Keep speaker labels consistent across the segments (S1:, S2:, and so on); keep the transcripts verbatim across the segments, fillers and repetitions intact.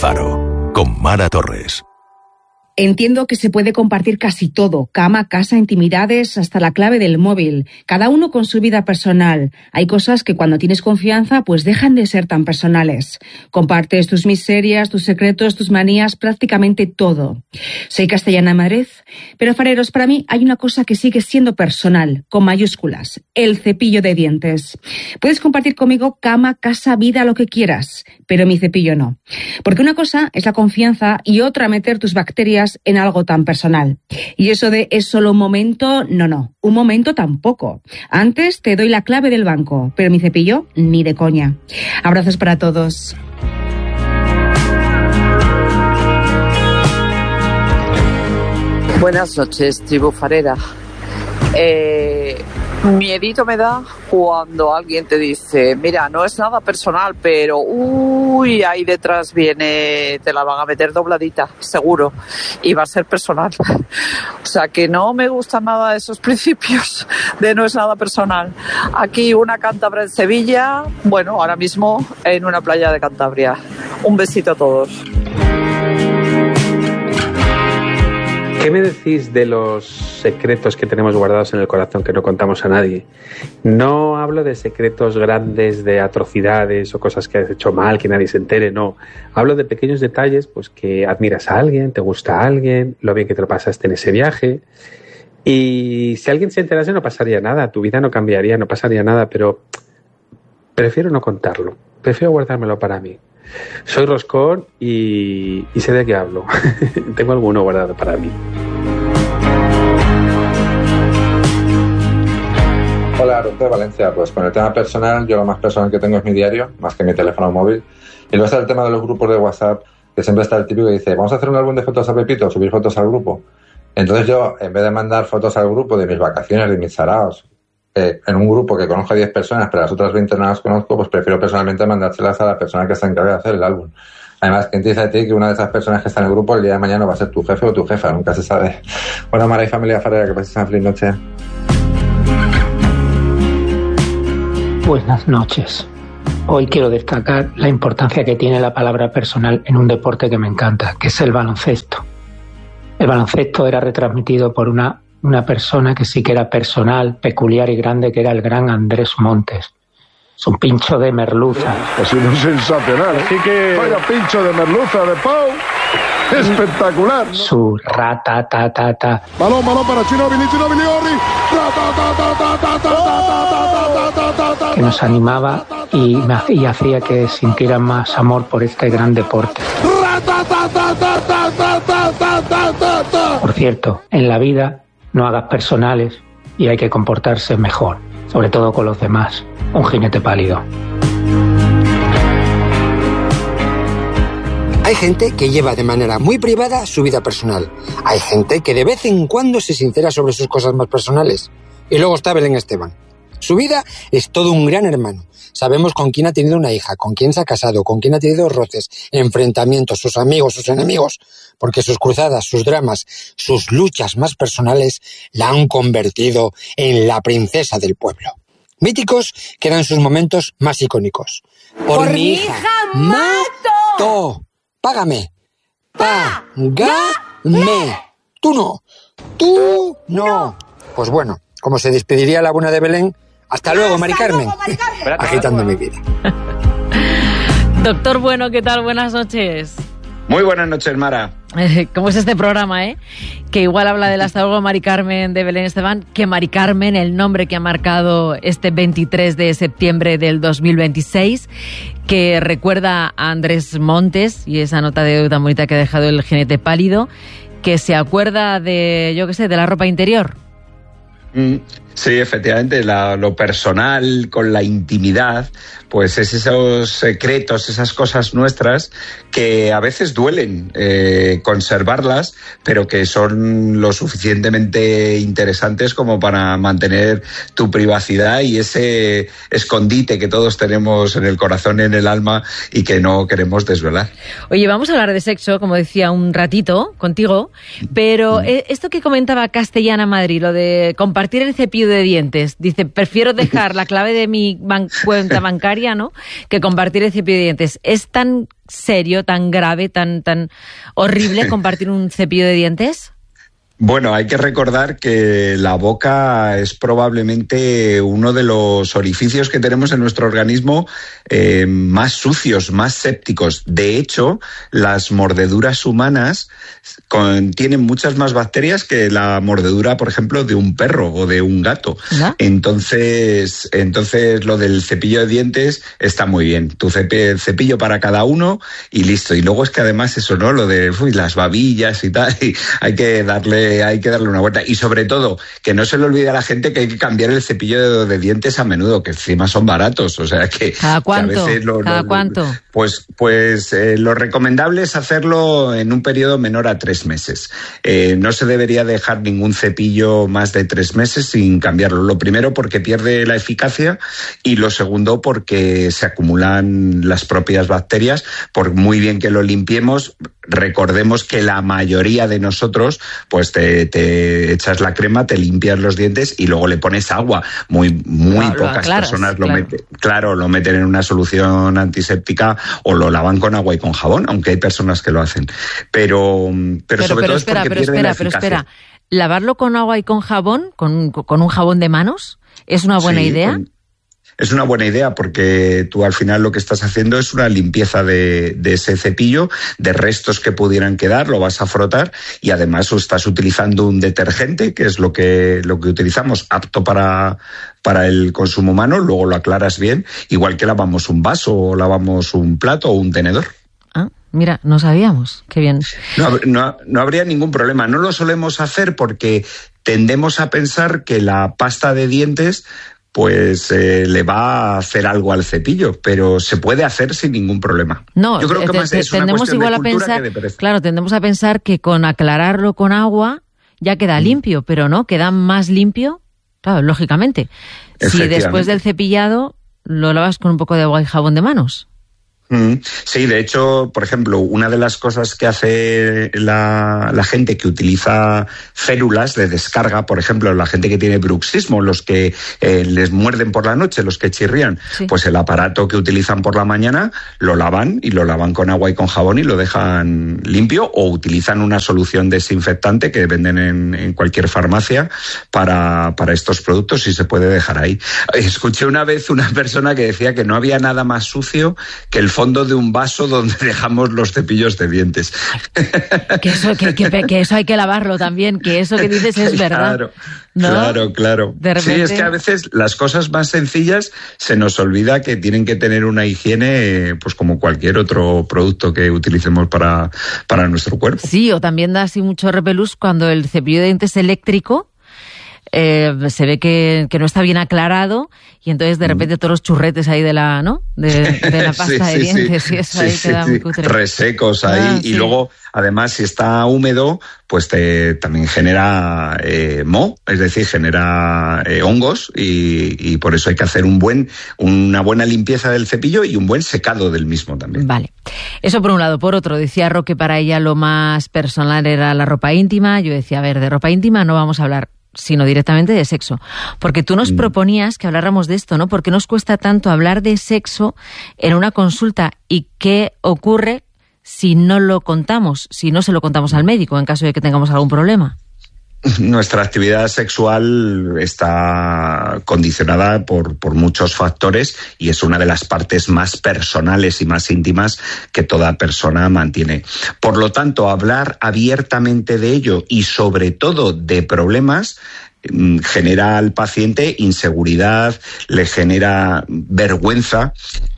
S1: Faro, con Mara Torres.
S2: Entiendo que se puede compartir casi todo, cama, casa, intimidades, hasta la clave del móvil, cada uno con su vida personal. Hay cosas que cuando tienes confianza pues dejan de ser tan personales. Compartes tus miserias, tus secretos, tus manías, prácticamente todo. Soy Castellana Madrid, pero fareros, para mí hay una cosa que sigue siendo personal, con mayúsculas, el cepillo de dientes. Puedes compartir conmigo cama, casa, vida, lo que quieras, pero mi cepillo no. Porque una cosa es la confianza y otra meter tus bacterias en algo tan personal. Y eso de es solo un momento, no, no, un momento tampoco. Antes te doy la clave del banco, pero mi cepillo ni de coña. Abrazos para todos.
S3: Buenas noches, tribu farera. Eh, miedito me da cuando alguien te dice, mira, no es nada personal, pero uy, ahí detrás viene, te la van a meter dobladita, seguro, y va a ser personal. O sea que no me gustan nada esos principios de no es nada personal. Aquí una cántabra en Sevilla, bueno, ahora mismo en una playa de Cantabria. Un besito a todos.
S4: ¿Qué me decís de los secretos que tenemos guardados en el corazón que no contamos a nadie? No hablo de secretos grandes, de atrocidades o cosas que has hecho mal, que nadie se entere, no. Hablo de pequeños detalles, pues que admiras a alguien, te gusta a alguien, lo bien que te lo pasaste en ese viaje. Y si alguien se enterase no pasaría nada, tu vida no cambiaría, no pasaría nada, pero prefiero no contarlo, prefiero guardármelo para mí. Soy roscón y, y sé de qué hablo. Tengo alguno guardado para mí.
S5: Hola, Ruth de Valencia. Pues con el tema personal, yo lo más personal que tengo es mi diario, más que mi teléfono móvil. Y luego está el tema de los grupos de WhatsApp, que siempre está el típico que dice, vamos a hacer un álbum de fotos a Pepito, subir fotos al grupo. Entonces yo, en vez de mandar fotos al grupo de mis vacaciones, de mis saraos, Eh, en un grupo que conozco a diez personas, pero las otras veinte no las conozco, pues prefiero personalmente mandárselas a la persona que está encargada de hacer el álbum. Además, ¿quién te dice a ti que una de esas personas que está en el grupo el día de mañana va a ser tu jefe o tu jefa? Nunca se sabe. Bueno, Mara y familia farera, que paséis una feliz noche.
S6: Buenas noches. Hoy quiero destacar la importancia que tiene la palabra personal en un deporte que me encanta, que es el baloncesto. El baloncesto era retransmitido por una una persona que sí que era personal, peculiar y grande, que era el gran Andrés Montes. Es un pincho de merluza.
S7: Ha sido sensacional. Así que... Vaya pincho de merluza de Pau. Espectacular.
S6: Su ratatatata.
S7: Balón, balón para Ginóbili, Ginóbili, Orri.
S6: Que nos animaba y, y hacía que sintiera más amor por este gran deporte. Por cierto, en la vida no hagas personales y hay que comportarse mejor, sobre todo con los demás. Un jinete pálido.
S8: Hay gente que lleva de manera muy privada su vida personal. Hay gente que de vez en cuando se sincera sobre sus cosas más personales. Y luego está Belén Esteban. Su vida es todo un gran hermano. Sabemos con quién ha tenido una hija, con quién se ha casado, con quién ha tenido roces, enfrentamientos, sus amigos, sus enemigos, porque sus cruzadas, sus dramas, sus luchas más personales la han convertido en la princesa del pueblo. Míticos quedan sus momentos más icónicos. Por, Por mi hija, mato. Págame. Págame. Tú no. Tú no. Pues bueno, como se despediría la buena de Belén, hasta luego, Mari Carmen. Agitando mi vida.
S9: Doctor Bueno, ¿qué tal? Buenas noches.
S10: Muy buenas noches, Mara.
S9: ¿Cómo es este programa, eh? Que igual habla del hasta luego Mari Carmen de Belén Esteban, que Mari Carmen, el nombre que ha marcado este veintitrés de septiembre del dos mil veintiséis, que recuerda a Andrés Montes y esa nota de audio tan bonita que ha dejado el jinete pálido, que se acuerda de, yo qué sé, de la ropa interior.
S10: Mm. Sí, efectivamente, la, lo personal con la intimidad, pues es esos secretos, esas cosas nuestras que a veces duelen eh, conservarlas, pero que son lo suficientemente interesantes como para mantener tu privacidad y ese escondite que todos tenemos en el corazón y en el alma y que no queremos desvelar.
S9: Oye, vamos a hablar de sexo, como decía, un ratito contigo, pero mm. esto que comentaba Castellana Madrid, lo de compartir el cepillo cepillo de dientes. Dice, prefiero dejar la clave de mi ban- cuenta bancaria, ¿no?, que compartir el cepillo de dientes. ¿Es tan serio, tan grave, tan, tan horrible compartir un cepillo de dientes?
S10: Bueno, hay que recordar que la boca es probablemente uno de los orificios que tenemos en nuestro organismo eh, más sucios, más sépticos. De hecho, las mordeduras humanas contienen muchas más bacterias que la mordedura, por ejemplo, de un perro o de un gato. ¿No? Entonces, entonces lo del cepillo de dientes está muy bien. Tu cepi- cepillo para cada uno y listo. Y luego es que además eso, ¿no? Lo de uy, las babillas y tal, y hay que darle hay que darle una vuelta. Y sobre todo, que no se le olvide a la gente que hay que cambiar el cepillo de, de dientes a menudo, que encima son baratos. O sea que...
S9: ¿Cada cuánto?
S10: Que a veces lo,
S9: ¿Cada
S10: lo,
S9: cuánto?
S10: Pues, pues eh, lo recomendable es hacerlo en un periodo menor a tres meses. Eh, no se debería dejar ningún cepillo más de tres meses sin cambiarlo. Lo primero porque pierde la eficacia y lo segundo porque se acumulan las propias bacterias. Por muy bien que lo limpiemos, recordemos que la mayoría de nosotros pues te, te echas la crema, te limpias los dientes y luego le pones agua. Muy, muy
S9: claro,
S10: pocas
S9: claras,
S10: personas lo
S9: claro.
S10: meten, claro, lo meten en una solución antiséptica o lo lavan con agua y con jabón, aunque hay personas que lo hacen. Pero, pero,
S9: pero
S10: sobre
S9: pero
S10: todo
S9: espera,
S10: es porque
S9: pero
S10: pierde
S9: espera,
S10: la
S9: pero
S10: eficacia.
S9: espera. ¿Lavarlo con agua y con jabón, con, con un jabón de manos, es una buena
S10: Sí,
S9: idea?
S10: con- Es una buena idea porque tú al final lo que estás haciendo es una limpieza de, de ese cepillo, de restos que pudieran quedar, lo vas a frotar y además estás utilizando un detergente, que es lo que, lo que utilizamos, apto para, para el consumo humano, luego lo aclaras bien, igual que lavamos un vaso o lavamos un plato o un tenedor.
S9: Ah, mira, no sabíamos. Qué bien.
S10: No, no, no habría ningún problema. No lo solemos hacer porque tendemos a pensar que la pasta de dientes pues eh, le va a hacer algo al cepillo, pero se puede hacer sin ningún problema.
S9: No,
S10: yo creo que
S9: te-
S10: más
S9: te-
S10: es una
S9: tendemos
S10: cuestión
S9: igual
S10: de
S9: a
S10: cultura
S9: pensar,
S10: que de pereza.
S9: claro, tendemos a pensar que con aclararlo con agua ya queda
S10: Mm.
S9: limpio, pero no, queda más limpio, claro, lógicamente. Si
S10: Efectivamente.
S9: después del cepillado lo lavas con un poco de agua y jabón de manos.
S10: Mm, Sí, de hecho, por ejemplo, una de las cosas que hace la, la gente que utiliza férulas de descarga, por ejemplo, la gente que tiene bruxismo, los que eh, les muerden por la noche, los que chirrían,
S9: Sí.
S10: pues el aparato que utilizan por la mañana lo lavan y lo lavan con agua y con jabón y lo dejan limpio o utilizan una solución desinfectante que venden en, en cualquier farmacia para, para estos productos y se puede dejar ahí. Escuché una vez una persona que decía que no había nada más sucio que el fondo de un vaso donde dejamos los cepillos de dientes.
S9: Que eso, que, que- que eso hay que lavarlo también, que eso que dices es verdad.
S10: Claro,
S9: ¿no?
S10: claro, claro.
S9: De repente-
S10: Sí, es que a veces las cosas más sencillas se nos olvida que tienen que tener una higiene, eh, pues como cualquier otro producto que utilicemos para, para nuestro cuerpo.
S9: Sí, o también da así mucho repelús cuando el cepillo de dientes eléctrico eh, se ve que, que no está bien aclarado y entonces de repente todos los churretes ahí de la, ¿no? De, de la pasta
S10: Sí,
S9: de
S10: sí,
S9: dientes
S10: sí.
S9: y eso
S10: Sí,
S9: ahí
S10: sí,
S9: queda
S10: sí.
S9: muy cutre.
S10: Resecos ahí
S9: Ah,
S10: y
S9: sí.
S10: luego además si está húmedo pues te también genera eh, moho, es decir, genera eh, hongos y, y por eso hay que hacer un buen una buena limpieza del cepillo y un buen secado del mismo también.
S9: Vale. Eso por un lado. Por otro, decía Ro que para ella lo más personal era la ropa íntima. Yo decía, a ver, de ropa íntima no vamos a hablar, sino directamente de sexo. Porque tú nos
S10: Mm.
S9: proponías que habláramos de esto, ¿no? Porque nos cuesta tanto hablar de sexo en una consulta y qué ocurre si no lo contamos, si no se lo contamos al médico en caso de que tengamos algún problema.
S10: Nuestra actividad sexual está condicionada por, por muchos factores y es una de las partes más personales y más íntimas que toda persona mantiene. Por lo tanto, hablar abiertamente de ello y sobre todo de problemas mm, genera al paciente inseguridad, le genera vergüenza,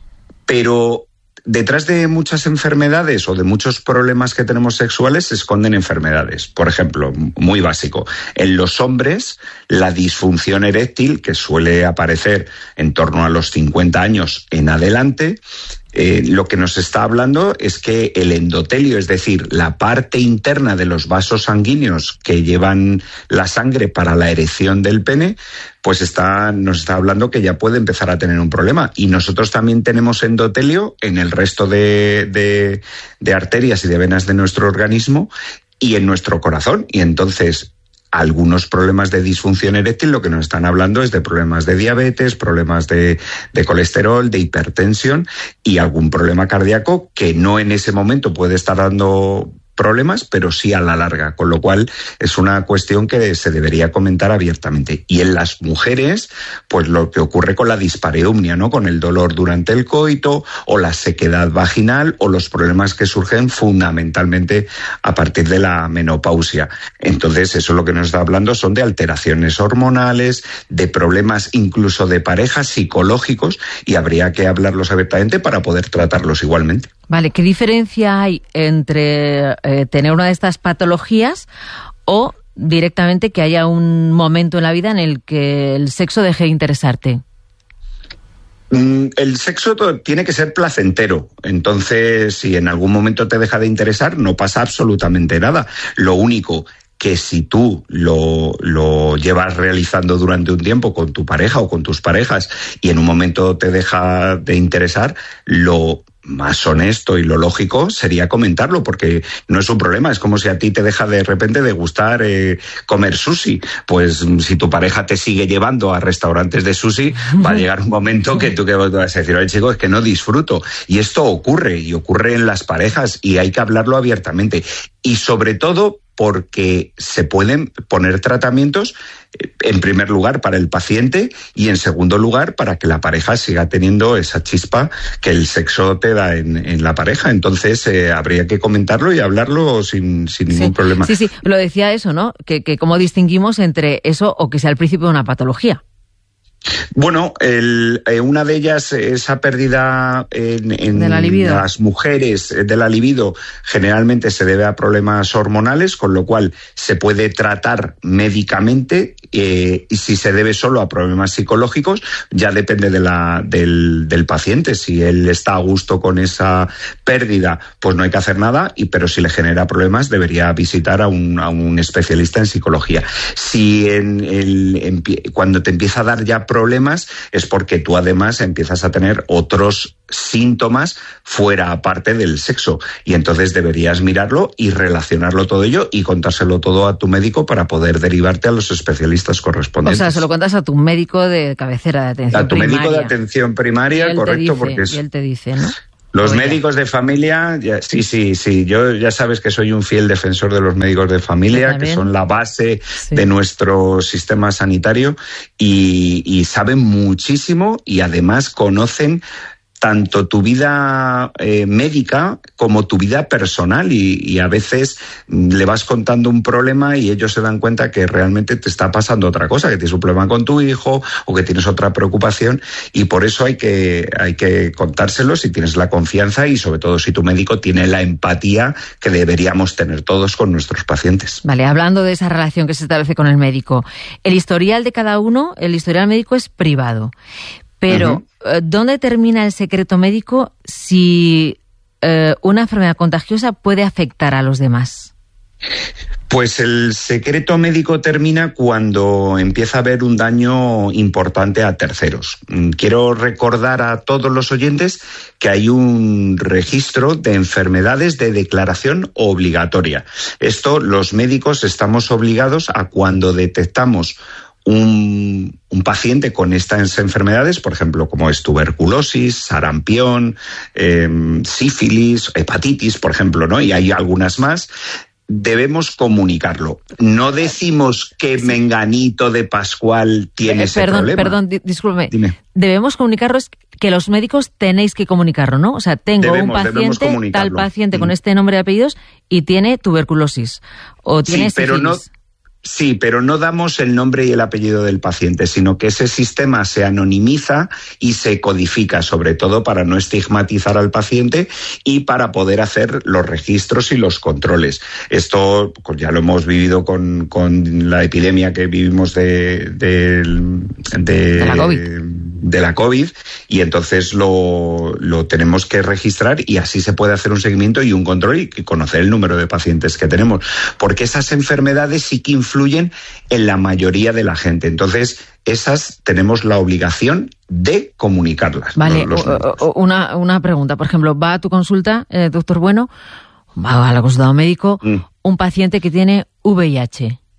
S10: pero detrás de muchas enfermedades o de muchos problemas que tenemos sexuales se esconden enfermedades. Por ejemplo, muy básico, en los hombres la disfunción eréctil, que suele aparecer en torno a los cincuenta años en adelante, eh, lo que nos está hablando es que el endotelio, es decir, la parte interna de los vasos sanguíneos que llevan la sangre para la erección del pene, pues está, nos está hablando que ya puede empezar a tener un problema. Y nosotros también tenemos endotelio en el resto de, de, de arterias y de venas de nuestro organismo y en nuestro corazón. Y entonces, algunos problemas de disfunción eréctil, lo que nos están hablando es de problemas de diabetes, problemas de, de colesterol, de hipertensión y algún problema cardíaco que no en ese momento puede estar dando problemas, pero sí a la larga, con lo cual es una cuestión que se debería comentar abiertamente. Y en las mujeres, pues lo que ocurre con la dispareumnia, ¿no? Con el dolor durante el coito o la sequedad vaginal o los problemas que surgen fundamentalmente a partir de la menopausia. Entonces, eso lo que nos está hablando son de alteraciones hormonales, de problemas incluso de pareja psicológicos, y habría que hablarlos abiertamente para poder tratarlos igualmente.
S9: Vale, ¿qué diferencia hay entre eh, tener una de estas patologías o directamente que haya un momento en la vida en el que el sexo deje de interesarte?
S10: El sexo tiene que ser placentero, entonces si en algún momento te deja de interesar no pasa absolutamente nada. Lo único que si tú lo, lo llevas realizando durante un tiempo con tu pareja o con tus parejas y en un momento te deja de interesar, lo más honesto y lo lógico sería comentarlo, porque no es un problema. Es como si a ti te deja de repente de gustar eh, comer sushi. Pues si tu pareja te sigue llevando a restaurantes de sushi, va a llegar un momento que tú que vas a decir, oye chico, es que no disfruto. Y esto ocurre, y ocurre en las parejas, y hay que hablarlo abiertamente. Y sobre todo porque se pueden poner tratamientos, en primer lugar, para el paciente y, en segundo lugar, para que la pareja siga teniendo esa chispa que el sexo te da en, en la pareja. Entonces, eh, habría que comentarlo y hablarlo sin, sin ningún
S9: sí,
S10: problema.
S9: Sí, sí, lo decía eso, ¿no? Que, que cómo distinguimos entre eso o que sea el principio de una patología.
S10: Bueno, el, eh, una de ellas, esa pérdida en, en
S9: de la libido.
S10: Las mujeres de la libido, generalmente se debe a problemas hormonales, con lo cual se puede tratar médicamente, eh, y si se debe solo a problemas psicológicos, ya depende de la, del, del paciente. Si él está a gusto con esa pérdida, pues no hay que hacer nada, y, pero si le genera problemas, debería visitar a un, a un especialista en psicología. Si en el, en, cuando te empieza a dar ya problemas es porque tú además empiezas a tener otros síntomas fuera aparte del sexo, y entonces deberías mirarlo y relacionarlo todo ello y contárselo todo a tu médico para poder derivarte a los especialistas correspondientes.
S9: O sea, se lo cuentas a tu médico de cabecera de atención primaria.
S10: A tu primaria. médico de atención primaria, correcto,
S9: dice,
S10: porque es...
S9: y él te dice, ¿no?
S10: Los
S9: Oye.
S10: médicos de familia, ya, sí, sí, sí, yo ya sabes que soy un fiel defensor de los médicos de familia, que son la base sí. de nuestro sistema sanitario, y, y saben muchísimo y además conocen tanto tu vida eh, médica como tu vida personal, y, y a veces le vas contando un problema y ellos se dan cuenta que realmente te está pasando otra cosa, que tienes un problema con tu hijo o que tienes otra preocupación, y por eso hay que, hay que contárselo si tienes la confianza y sobre todo si tu médico tiene la empatía que deberíamos tener todos con nuestros pacientes.
S9: Vale, hablando de esa relación que se establece con el médico, el historial de cada uno, el historial médico es privado. Pero, uh-huh. ¿dónde termina el secreto médico si eh, una enfermedad contagiosa puede afectar a los demás?
S10: Pues el secreto médico termina cuando empieza a haber un daño importante a terceros. Quiero recordar a todos los oyentes que hay un registro de enfermedades de declaración obligatoria. Esto, los médicos estamos obligados a, cuando detectamos Un, un paciente con estas enfermedades, por ejemplo, como es tuberculosis, sarampión, eh, sífilis, hepatitis, por ejemplo, ¿no? Y hay algunas más, debemos comunicarlo. No decimos que sí. Menganito de Pascual tiene eh, ese
S9: perdón,
S10: problema.
S9: Perdón, discúlpeme.
S10: Dime.
S9: Debemos comunicarlo, es que los médicos tenéis que comunicarlo, ¿no? O sea, tengo
S10: debemos,
S9: un paciente, tal paciente mm. con este nombre y apellidos y tiene tuberculosis o tiene
S10: sí, pero
S9: sífilis.
S10: No... Sí, pero no damos el nombre y el apellido del paciente, sino que ese sistema se anonimiza y se codifica, sobre todo para no estigmatizar al paciente y para poder hacer los registros y los controles. Esto pues, ya lo hemos vivido con, con la epidemia que vivimos de, de, de,
S9: de la COVID.
S10: de la COVID, y entonces lo, lo tenemos que registrar y así se puede hacer un seguimiento y un control y conocer el número de pacientes que tenemos, porque esas enfermedades sí que influyen en la mayoría de la gente. Entonces, esas tenemos la obligación de comunicarlas.
S9: Vale,
S10: los, los
S9: una, una pregunta. Por ejemplo, va a tu consulta, eh, doctor Bueno, va a la consulta médico, mm. un paciente que tiene V I H.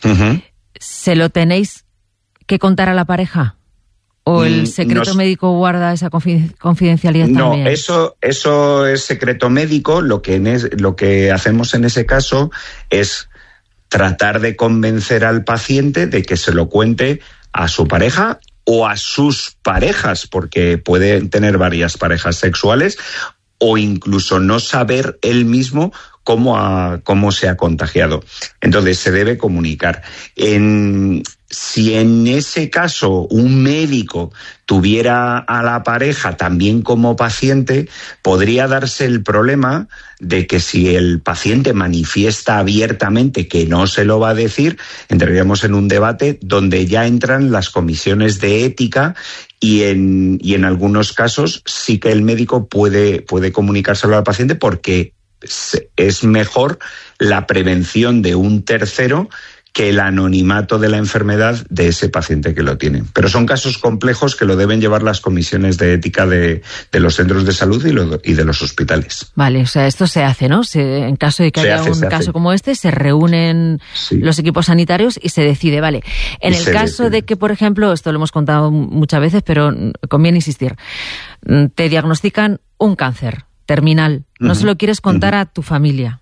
S10: Uh-huh.
S9: ¿Se lo tenéis que contar a la pareja? ¿O el secreto Nos... médico guarda esa confidencialidad
S10: no,
S9: también?
S10: No, eso, eso es secreto médico. Lo que, en es, lo que hacemos en ese caso es tratar de convencer al paciente de que se lo cuente a su pareja o a sus parejas, porque puede tener varias parejas sexuales, o incluso no saber él mismo cómo, ha, cómo se ha contagiado. Entonces se debe comunicar. En, si en ese caso un médico tuviera a la pareja también como paciente, podría darse el problema de que si el paciente manifiesta abiertamente que no se lo va a decir, entraríamos en un debate donde ya entran las comisiones de ética y en, y en algunos casos sí que el médico puede, puede comunicárselo al paciente porque es mejor la prevención de un tercero que el anonimato de la enfermedad de ese paciente que lo tiene. Pero son casos complejos que lo deben llevar las comisiones de ética de, de los centros de salud y, lo, y de los hospitales.
S9: Vale, o sea, esto se hace, ¿no? Se, en caso de que se haya hace, un caso hace. como este, se reúnen sí. los equipos sanitarios y se decide, vale. En y el caso decide. de que, por ejemplo, esto lo hemos contado muchas veces, pero conviene insistir, te diagnostican un cáncer terminal, no uh-huh. se lo quieres contar uh-huh. a tu familia.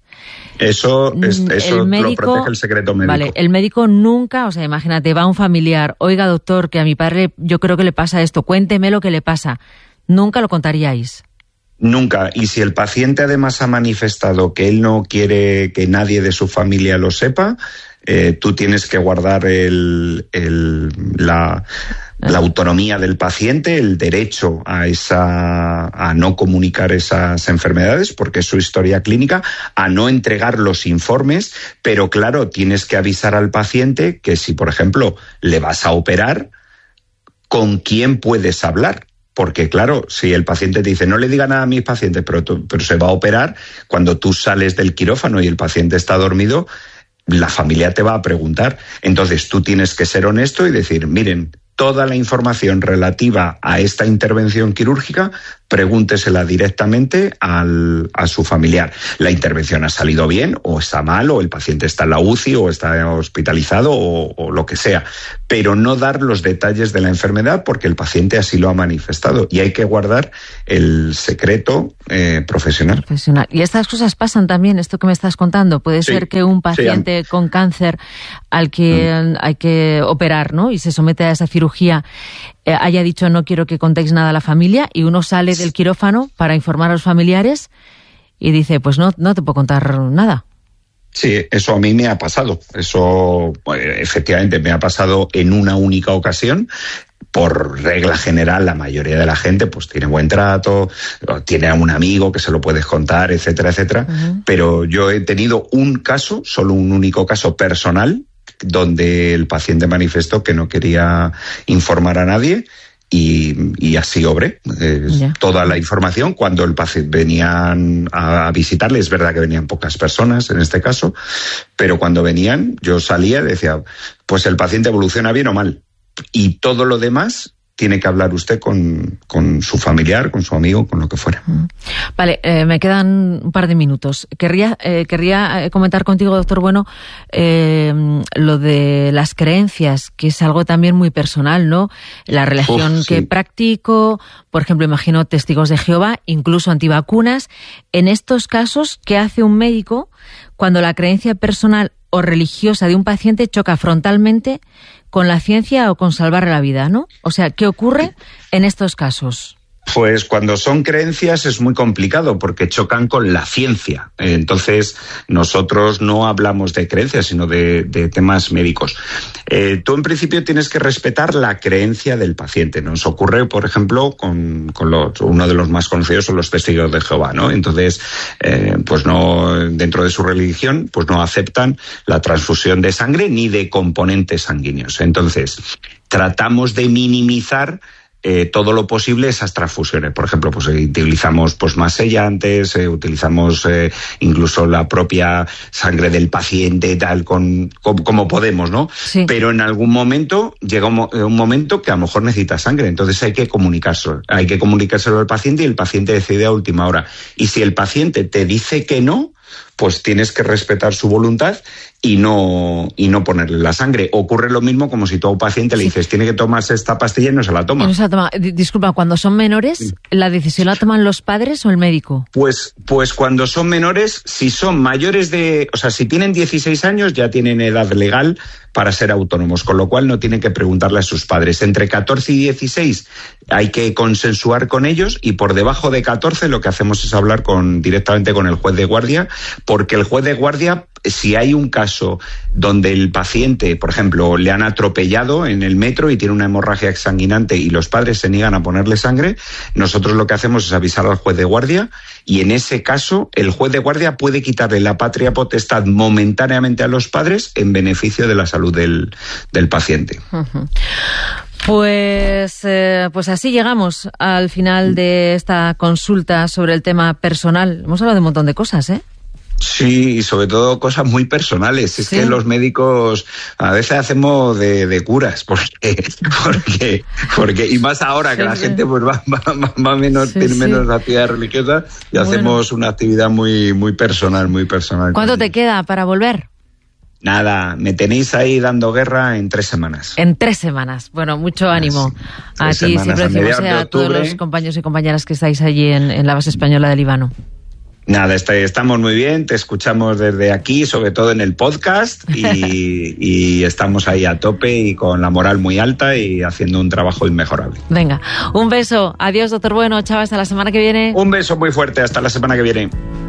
S10: Eso, es, eso médico, lo protege el secreto médico.
S9: Vale, el médico nunca, o sea, imagínate, va un familiar, oiga doctor, que a mi padre yo creo que le pasa esto, cuénteme lo que le pasa. Nunca lo contaríais.
S10: Nunca. Y si el paciente además ha manifestado que él no quiere que nadie de su familia lo sepa, eh, tú tienes que guardar el, el, la... la autonomía del paciente, el derecho a esa a no comunicar esas enfermedades porque es su historia clínica, a no entregar los informes, pero claro, tienes que avisar al paciente que si, por ejemplo, le vas a operar, ¿con quién puedes hablar? Porque claro, si el paciente te dice no le diga nada a mis pacientes, pero, pero se va a operar, cuando tú sales del quirófano y el paciente está dormido, la familia te va a preguntar. Entonces tú tienes que ser honesto y decir, miren, toda la información relativa a esta intervención quirúrgica, pregúntesela directamente al, a su familiar. La intervención ha salido bien o está mal, o el paciente está en la U C I o está hospitalizado o, o lo que sea, pero no dar los detalles de la enfermedad porque el paciente así lo ha manifestado y hay que guardar el secreto eh, profesional.
S9: profesional. Y estas cosas pasan también, esto que me estás contando. Puede sí, ser que un paciente sí. con cáncer al que mm. hay que operar, ¿no? Y se somete a esa cirugía, eh, haya dicho no quiero que contéis nada a la familia y uno sale del quirófano para informar a los familiares y dice pues no, no te puedo contar nada.
S10: Sí, eso a mí me ha pasado. Eso pues, efectivamente me ha pasado en una única ocasión. Por regla general, la mayoría de la gente pues tiene buen trato, tiene a un amigo que se lo puedes contar, etcétera, etcétera. Uh-huh. Pero yo he tenido un caso, solo un único caso personal, donde el paciente manifestó que no quería informar a nadie y, y así obré. Eh, yeah. Toda la información, cuando el paciente venían a visitarle, es verdad que venían pocas personas en este caso, pero cuando venían yo salía y decía, pues el paciente evoluciona bien o mal. Y todo lo demás tiene que hablar usted con, con su familiar, con su amigo, con lo que fuera.
S9: Vale, eh, me quedan un par de minutos. Querría, eh, querría comentar contigo, doctor Bueno, eh, lo de las creencias, que es algo también muy personal, ¿no? La religión Uf, sí. que practico, por ejemplo, imagino testigos de Jehová, incluso antivacunas. En estos casos, ¿qué hace un médico cuando la creencia personal o religiosa de un paciente choca frontalmente con la ciencia o con salvarle la vida, ¿no? O sea, ¿qué ocurre en estos casos?
S10: Pues cuando son creencias es muy complicado porque chocan con la ciencia. Entonces nosotros no hablamos de creencias, sino de, de temas médicos. Eh, tú en principio tienes que respetar la creencia del paciente. Nos ocurre, por ejemplo, con, con los, uno de los más conocidos son los testigos de Jehová, ¿no? Entonces, eh, pues no, dentro de su religión, pues no aceptan la transfusión de sangre ni de componentes sanguíneos. Entonces, tratamos de minimizar Eh, todo lo posible esas transfusiones. Por ejemplo, pues eh, utilizamos pues más sellantes, eh, utilizamos eh, incluso la propia sangre del paciente, tal, con, con como podemos, ¿no?
S9: Sí.
S10: Pero en algún momento llega un, un momento que a lo mejor necesita sangre, entonces hay que comunicárselo, hay que comunicárselo al paciente y el paciente decide a última hora. Y si el paciente te dice que no, pues tienes que respetar su voluntad y no, y no ponerle la sangre. Ocurre lo mismo como si tú a un paciente le dices, tiene que tomarse esta pastilla y no se la toma.
S9: No se la toma. Disculpa, cuando son menores, ¿la decisión la toman los padres o el médico?
S10: Pues, pues cuando son menores, si son mayores de... O sea, si tienen dieciséis años, ya tienen edad legal para ser autónomos, con lo cual no tienen que preguntarle a sus padres. Entre catorce y dieciséis hay que consensuar con ellos, y por debajo de catorce lo que hacemos es hablar con, directamente con el juez de guardia, porque el juez de guardia, si hay un caso donde el paciente, por ejemplo, le han atropellado en el metro y tiene una hemorragia exsanguinante y los padres se niegan a ponerle sangre, nosotros lo que hacemos es avisar al juez de guardia, y en ese caso el juez de guardia puede quitarle la patria potestad momentáneamente a los padres en beneficio de la salud del, del paciente.
S9: Uh-huh. Pues, eh, pues así llegamos al final de esta consulta sobre el tema personal. Hemos hablado de un montón de cosas, ¿eh?
S10: Sí, y sobre todo cosas muy personales. Es sí. que los médicos a veces hacemos de, de curas, porque, porque, porque, y más ahora sí, que la sí. gente pues va, va, va menos, sí, tiene sí. menos actividad religiosa, y bueno. hacemos una actividad muy, muy personal, muy personal.
S9: ¿Cuánto te queda para volver?
S10: Nada, me tenéis ahí dando guerra en tres semanas.
S9: En tres semanas. Bueno, mucho ánimo a ti, siempre decimos, a, a todos los compañeros y compañeras que estáis allí en, en la base española de Líbano.
S10: Nada, estamos muy bien, te escuchamos desde aquí, sobre todo en el podcast, y, y estamos ahí a tope y con la moral muy alta y haciendo un trabajo inmejorable.
S9: Venga, un beso. Adiós, doctor Bueno. Chao, hasta la semana que viene.
S10: Un beso muy fuerte, hasta la semana que viene.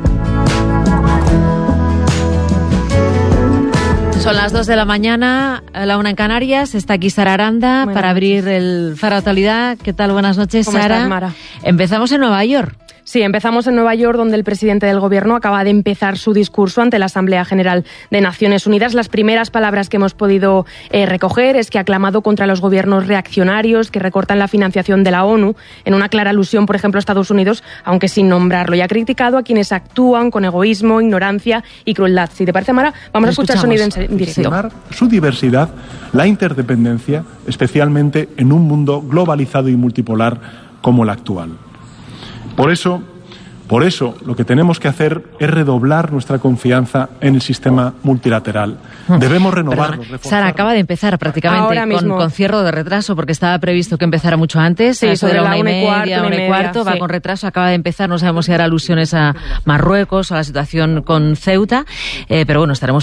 S9: Son las dos de la mañana, la una en Canarias. Está aquí Sara Aranda buenas para abrir noches. El Faro Actualidad. ¿Qué tal? Buenas noches,
S11: ¿Cómo
S9: Sara.
S11: estás, Mara?
S9: Empezamos en Nueva York.
S11: Sí, empezamos en Nueva York, donde el presidente del Gobierno acaba de empezar su discurso ante la Asamblea General de Naciones Unidas. Las primeras palabras que hemos podido eh, recoger es que ha clamado contra los gobiernos reaccionarios que recortan la financiación de la ONU, en una clara alusión, por ejemplo, a Estados Unidos, aunque sin nombrarlo. Y ha criticado a quienes actúan con egoísmo, ignorancia y crueldad. Si te parece, Mara, vamos a escuchar sonido en, en directo.
S12: Sí. Su diversidad, la interdependencia, especialmente en un mundo globalizado y multipolar como el actual. Por eso, por eso, lo que tenemos que hacer es redoblar nuestra confianza en el sistema multilateral. Debemos renovarlo.
S9: Sara, acaba de empezar prácticamente con, con cierre de retraso, porque estaba previsto que empezara mucho antes,
S11: sí,
S9: sobre la una y media,
S11: cuarto,
S9: una y, una y cuarto, sí. va con retraso, acaba de empezar, no sabemos si hará alusiones a Marruecos o a la situación con Ceuta, eh, pero bueno, estaremos